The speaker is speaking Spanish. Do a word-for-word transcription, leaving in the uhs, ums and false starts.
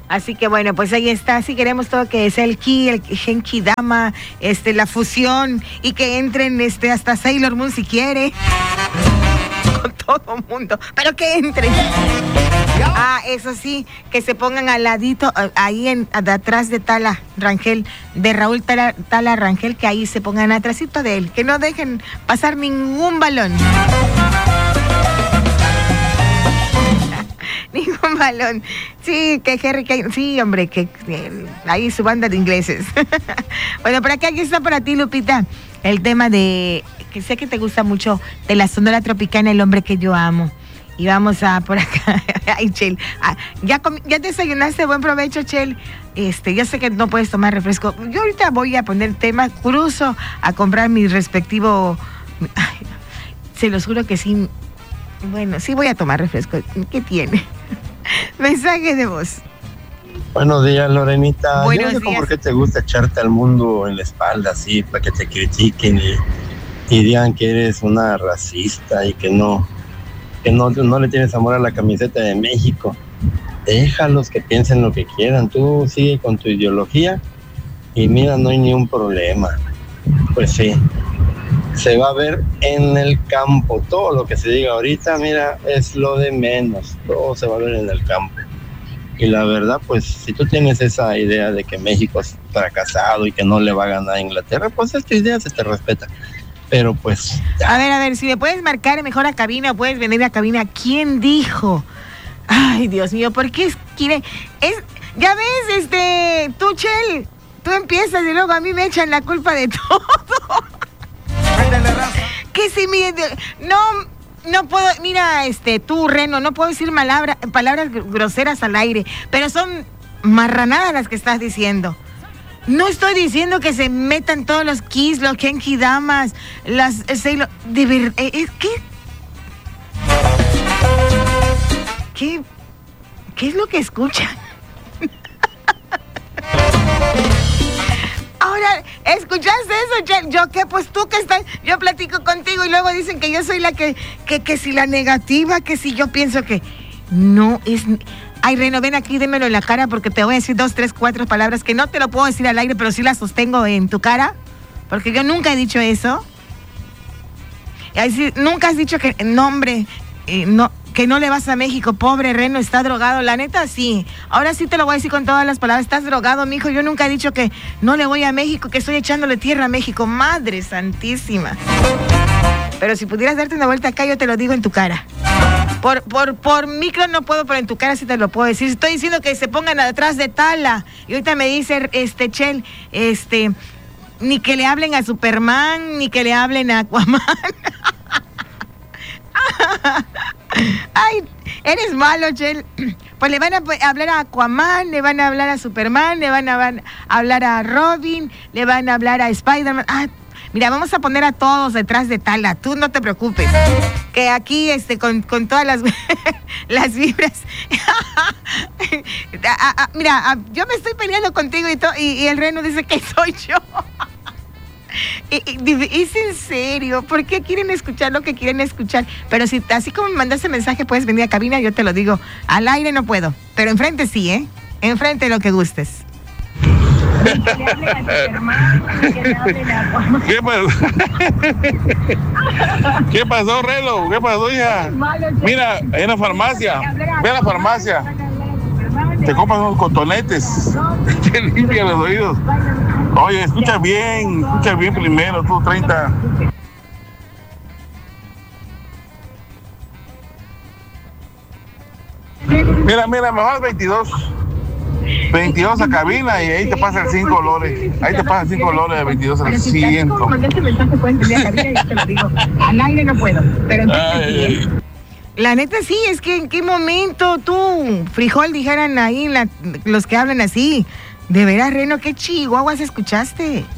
Así que bueno, pues ahí está. Si queremos todo que sea el ki, el Genki Dama, este, la fusión y que entren este, hasta Sailor Moon si quiere. Con todo mundo, pero que entren. Ah, eso sí, que se pongan al ladito, ahí en, de atrás de Tala Rangel, de Raúl Tala, Tala Rangel, que ahí se pongan atrásito de él, que no dejen pasar ningún balón. Ningún balón. Sí, que Jerry, que, sí, hombre, que, que ahí su banda de ingleses. Bueno, por acá, aquí está para ti, Lupita, el tema de, que sé que te gusta mucho, de la Sonora Tropicana, El Hombre que Yo Amo. Y vamos a por acá. Ay, Chel, ah, ¿ya, ¿ya desayunaste? Buen provecho, Chel. Este, yo sé que no puedes tomar refresco. Yo ahorita voy a poner tema, cruzo a comprar mi respectivo... Ay, se los juro que sí. Bueno, sí voy a tomar refresco. ¿Qué tiene? Mensaje de voz. Buenos días, Lorenita. Buenos Yo no sé días. por qué te gusta echarte al mundo en la espalda así, para que te critiquen y, y digan que eres una racista y que no... que no, no le tienes amor a la camiseta de México. Déjalos que piensen lo que quieran, tú sigue con tu ideología y mira, no hay ni un problema. Pues sí, se va a ver en el campo, todo lo que se diga ahorita, mira, es lo de menos, todo se va a ver en el campo. Y la verdad, pues, si tú tienes esa idea de que México es fracasado y que no le va a ganar a Inglaterra, pues es tu idea, se te respeta. Pero pues... ya. A ver, a ver, si me puedes marcar mejor a cabina o puedes venir a cabina. ¿Quién dijo? Ay, Dios mío, ¿por qué es, quiere, es ya ves, este, tú, Chel, tú empiezas y luego a mí me echan la culpa de todo. Que si mi, no, no puedo, mira, este, tú, Reno, no puedo decir malabra, palabras groseras al aire, pero son marranadas las que estás diciendo. No estoy diciendo que se metan todos los Kiss, los Genki Damas, las Sailor... De verdad, ¿qué? ¿Qué? ¿Qué es lo que escuchan? Ahora, ¿escuchaste eso, Chel? Yo qué, pues tú que estás... Yo platico contigo y luego dicen que yo soy la que... Que, que si la negativa, que si yo pienso que... No es... Ay, Reno, ven aquí, démelo en la cara porque te voy a decir dos, tres, cuatro palabras que no te lo puedo decir al aire, pero sí las sostengo en tu cara, porque yo nunca he dicho eso. Y así, nunca has dicho que, no, hombre, eh, no, que no le vas a México, pobre Reno, está drogado. La neta, sí. Ahora sí te lo voy a decir con todas las palabras, estás drogado, mijo. Yo nunca he dicho que no le voy a México, que estoy echándole tierra a México. Madre santísima. Pero si pudieras darte una vuelta acá, yo te lo digo en tu cara. Por, por, por micro no puedo, pero en tu cara sí te lo puedo decir. Estoy diciendo que se pongan atrás de Tala. Y ahorita me dice, este, Chel, este, ni que le hablen a Superman, ni que le hablen a Aquaman. Ay, eres malo, Chel. Pues le van a hablar a Aquaman, le van a hablar a Superman, le van a, van a hablar a Robin, le van a hablar a Spider-Man. Ah, mira, vamos a poner a todos detrás de Tala, tú no te preocupes, que aquí este con, con todas las, las vibras. a, a, mira, a, yo me estoy peleando contigo y, to, y, y el Reno dice que soy yo. y, y, es en serio, ¿por qué quieren escuchar lo que quieren escuchar? Pero si así como me mandaste mensaje puedes venir a cabina, yo te lo digo, al aire no puedo, pero enfrente sí, ¿eh? Enfrente lo que gustes. ¿Qué pasó? ¿Qué pasó, Relo? ¿Qué pasó, hija? Mira, en la farmacia, ve a la farmacia, te compras unos cotonetes, te limpian los oídos. Oye, escucha bien, escucha bien primero, tú treinta. Mira, mira, mejor veintidós. veintidós a cabina y ahí te pasa el cinco colores. Ahí te pasa el cinco colores de veintidós al cien. Al aire no puedo, pero entonces la neta sí, es que en qué momento tú, frijol, dijeran ahí la, los que hablan así. De veras, Reno, qué chihuahuas escuchaste.